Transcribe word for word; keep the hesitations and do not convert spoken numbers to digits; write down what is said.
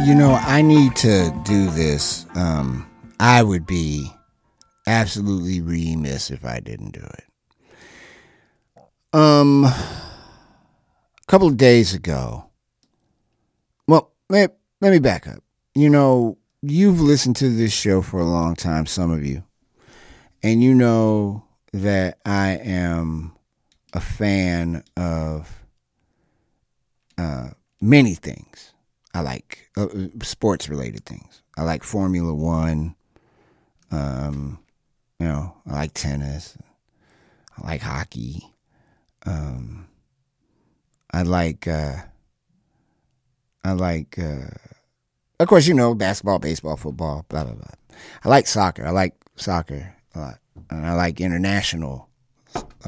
You know, I need to do this. Um, I would be absolutely remiss if I didn't do it. Um, a couple of days ago, well, let, let me back up. You know, you've listened to this show for a long time, some of you, and you know that I am a fan of uh, many things. I like uh, sports-related things. I like Formula One. Um, you know, I like tennis. I like hockey. Um, I like. Uh, I like. Uh, of course, you know, basketball, baseball, football, blah blah blah. I like soccer. I like soccer a lot, and I like international